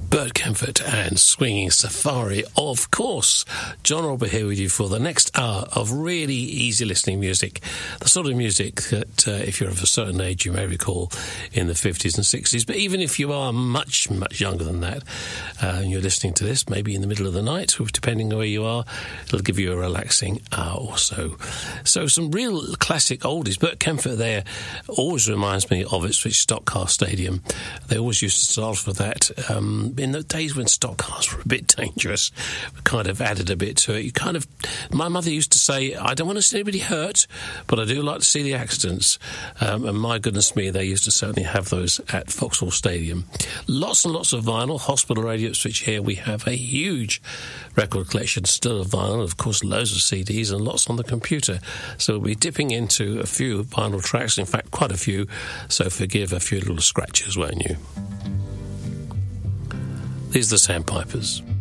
Bert Kempfert and Swinging Safari, of course. John Robert here with you for the next hour of really easy listening music. The sort of music that, if you're of a certain age, you may recall in the 50s and 60s. But even if you are much, much younger than that, and you're listening to this, maybe in the middle of the night, depending on where you are, it'll give you a relaxing hour or so. So some real classic oldies. Bert Kempfert there always reminds me of Ipswich Stock Car Stadium. They always used to start with that. In the days when stock cars were a bit dangerous, we kind of added a bit to it. My mother used to say, I don't want to see anybody hurt, but I do like to see the accidents. And my goodness me, they used to certainly have those at Vauxhall Stadium. Lots and lots of vinyl. Hospital Radio Ipswich here, we have a huge record collection still of vinyl. Of course, loads of CDs and lots on the computer. So we'll be dipping into a few vinyl tracks, in fact, quite a few. So forgive a few little scratches, won't you? These are the Sandpipers.